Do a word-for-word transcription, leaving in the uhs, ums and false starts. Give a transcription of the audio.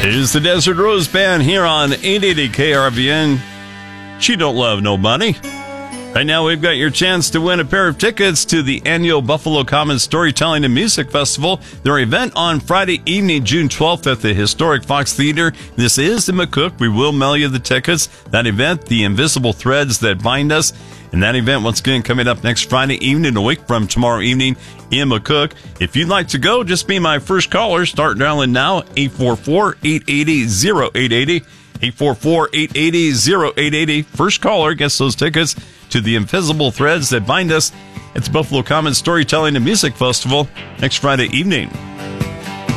Is the Desert Rose Band here on eight eighty K R V N. She don't love nobody. Right now, we've got your chance to win a pair of tickets to the annual Buffalo Commons Storytelling and Music Festival, their event on Friday evening, June twelfth at the historic Fox Theater. This is in McCook. We will mail you the tickets. That event, The Invisible Threads That Bind Us. And that event, once again, coming up next Friday evening, a week from tomorrow evening in McCook. If you'd like to go, just be my first caller. Start dialing now, eight four four, eight eight zero, zero eight eight zero. eight four four, eight eight zero, zero eight eight zero. First caller gets those tickets to The Invisible Threads That Bind Us. It's Buffalo Commons Storytelling and Music Festival next Friday evening.